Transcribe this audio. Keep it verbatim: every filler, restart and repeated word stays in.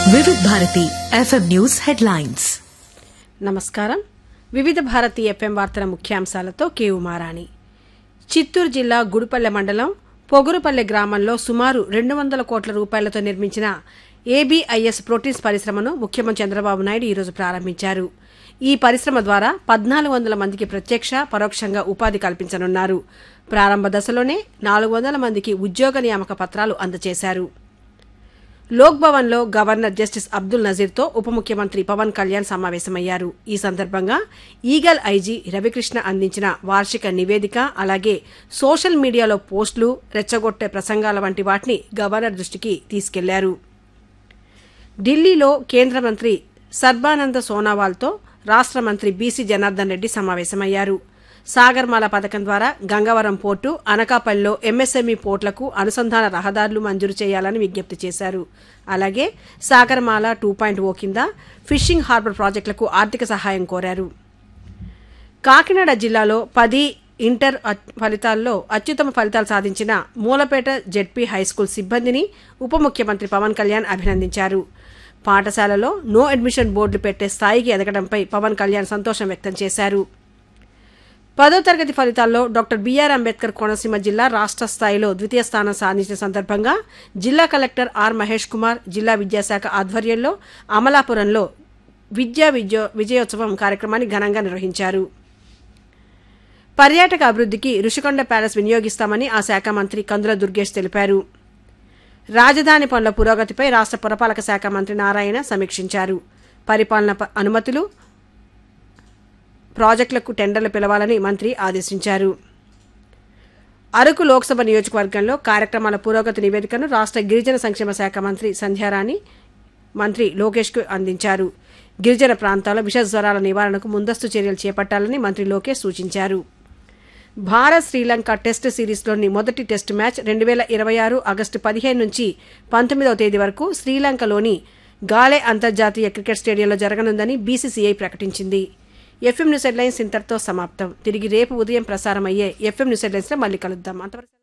వివిధ Bharati FM news headlines. నమస్కారం. వివిధ భారతి ఎఫ్ఎం వార్తల ముఖ్యాంశాలతో కే ఉమారాణి. చిత్తూరు జిల్లా గుడిపల్లె మండలం పొగురుపల్లె గ్రామంలో సుమారు రెండు వందల కోట్ల రూపాయలతో నిర్మించిన ఏబీఐఎస్ ప్రోటీన్స్ పరిశ్రమను ముఖ్యమంత్రి చంద్రబాబు నాయుడు ఈరోజు ప్రారంభించారు. ఈ పరిశ్రమ ద్వారా పద్నాలుగు వందల మందికి ప్రత్యక్ష పరోక్షంగా ఉపాధి కల్పించనున్నారు. ప్రారంభ దశలోనే నాలుగు వందల మందికి ఉద్యోగ నియామక పత్రాలు అందజేశారు. లోక్ భవన్లో గవర్నర్ జస్టిస్ అబ్దుల్ నజీర్తో ఉప ముఖ్యమంత్రి పవన్ కళ్యాణ్ సమావేశమయ్యారు. ఈ సందర్భంగా ఈగల్ ఐజీ రవికృష్ణ అందించిన వార్షిక నివేదిక, అలాగే సోషల్ మీడియాలో పోస్టులు, రెచ్చగొట్టే ప్రసంగాల వంటి వాటిని గవర్నర్ దృష్టికి తీసుకెళ్లారు. ఢిల్లీలో కేంద్ర మంత్రి సర్బానంద సోనావాల్తో రాష్ట్ర మంత్రి బీసీ జనార్దన్ రెడ్డి సమావేశమయ్యారు. సాగర్మాల పథకం ద్వారా గంగవరం పోర్టు, అనకాపల్లిలో ఎంఎస్ఎంఈ పోర్టులకు అనుసంధాన రహదారులు మంజూరు చేయాలని విజ్ఞప్తి చేశారు. అలాగే సాగర్మాల టూ పాయింట్ ఓ కింద ఫిషింగ్ హార్బర్ ప్రాజెక్టులకు ఆర్థిక సహాయం కోరారు. కాకినాడ జిల్లాలో పది ఇంటర్ ఫలితాల్లో అత్యుత్తమ ఫలితాలు సాధించిన మూలపేట జెడ్పీ హైస్కూల్ సిబ్బందిని ఉప ముఖ్యమంత్రి పవన్ కళ్యాణ్ అభినందించారు. పాఠశాలలో నో అడ్మిషన్ బోర్డులు పెట్టే స్థాయికి ఎదగడంపై పవన్ కళ్యాణ్ సంతోషం వ్యక్తం చేశారు. పదో తరగతి ఫలితాల్లో డాక్టర్ బీఆర్ అంబేద్కర్ కోనసీమ జిల్లా రాష్ట్ర స్థాయిలో ద్వితీయ స్థానం సాధించిన సందర్భంగా జిల్లా కలెక్టర్ ఆర్ మహేష్ కుమార్, జిల్లా విద్యాశాఖ ఆధ్వర్యంలో అమలాపురంలో విద్యా విజయో విజయోత్సవం కార్యక్రమాన్ని ఘనంగా నిర్వహించారు. పర్యాటక అభివృద్ధికి రుషికొండ ప్యాలెస్ వినియోగిస్తామని ఆ శాఖ మంత్రి కందుల దుర్గేష్ తెలిపారు. రాజధాని పనుల పురోగతిపై రాష్ట్ర పురపాలక శాఖ మంత్రి నారాయణ సమీక్షించారు. పరిపాలన అనుమతులు, ప్రాజెక్టులకు టెండర్లు పిలవాలని మంత్రి ఆదేశించారు. అరకు లోక్సభ నియోజకవర్గంలో కార్యక్రమాల పురోగతి నివేదికను రాష్ట్ర గిరిజన సంక్షేమ శాఖ మంత్రి సంధ్యారాణి మంత్రి లోకేష్కు అందించారు. గిరిజన ప్రాంతాల్లో విష జ్వరాల నివారణకు ముందస్తు చర్యలు చేపట్టాలని మంత్రి లోకేష్ సూచించారు. భారత్ శ్రీలంక టెస్ట్ సిరీస్లోని మొదటి టెస్ట్ మ్యాచ్ రెండు వేల ఇరవై ఆరు ఆగస్టు పదిహేను నుంచి పంతొమ్మిదవ తేదీ వరకు శ్రీలంకలోని గాలే అంతర్జాతీయ క్రికెట్ స్టేడియంలో జరగనుందని బీసీసీఐ ప్రకటించింది. ఎఫ్ఎం న్యూస్ హెడ్లైన్స్ ఇంతటితో సమాప్తం. తిరిగి రేపు ఉదయం ప్రసారమయ్యే ఎఫ్ఎం న్యూస్ హెడ్లైన్స్లో మళ్ళీ కలుద్దాం. అంతవరకు